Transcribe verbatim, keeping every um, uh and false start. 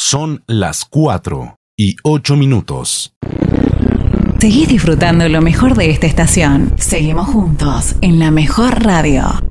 Son las cuatro y ocho minutos. Seguís disfrutando lo mejor de esta estación. Seguimos juntos en la mejor radio.